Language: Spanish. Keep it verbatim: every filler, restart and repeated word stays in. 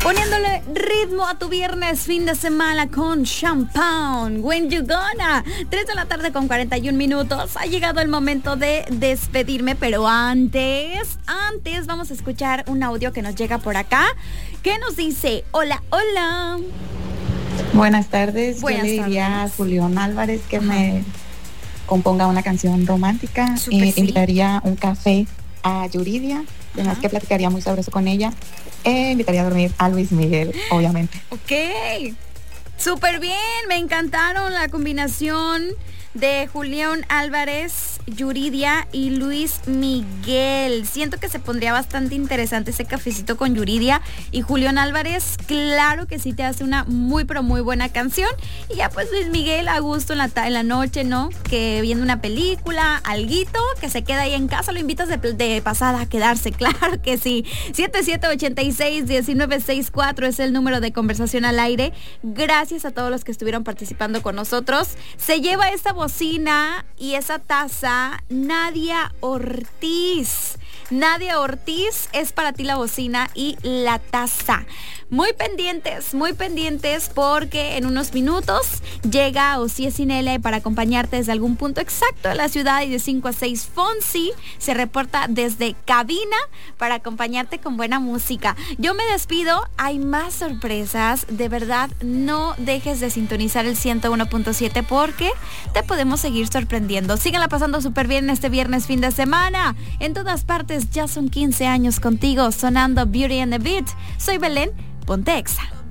Poniéndole ritmo a tu viernes, fin de semana con Champagne, When You Gonna. tres de la tarde con cuarenta y un minutos. Ha llegado el momento de despedirme, pero antes, antes vamos a escuchar un audio que nos llega por acá, que nos dice, hola, hola. Buenas tardes, Buenas yo le diría tardes. a Julián Álvarez que Ajá. me componga una canción romántica. Súper Eh, sí. invitaría un café a Yuridia, además Ajá. que platicaría muy sabroso con ella. Eh, invitaría a dormir a Luis Miguel, obviamente. Ok, súper bien, me encantaron la combinación de Julián Álvarez, Yuridia y Luis Miguel. Siento que se pondría bastante interesante ese cafecito con Yuridia y Julián Álvarez. Claro que sí te hace una muy pero muy buena canción. Y ya pues Luis Miguel a gusto en la, ta- en la noche, ¿no? Que viendo una película, alguito, que se queda ahí en casa, lo invitas de, de pasada a quedarse, claro que sí. siete siete ocho seis, uno nueve seis cuatro es el número de conversación al aire. Gracias a todos los que estuvieron participando con nosotros. Se lleva esta bocina y esa taza Nadia Ortiz. Nadia Ortiz, es para ti la bocina y la taza. Muy pendientes, muy pendientes porque en unos minutos llega Ossie Sinele para acompañarte desde algún punto exacto de la ciudad y de cinco a seis Fonsi se reporta desde cabina para acompañarte con buena música. Yo me despido, hay más sorpresas, de verdad no dejes de sintonizar el ciento uno punto siete porque te podemos seguir sorprendiendo. Síganla pasando súper bien este viernes fin de semana. En todas partes ya son quince años contigo sonando Beauty and the Beat. Soy Belén, ponte Exa.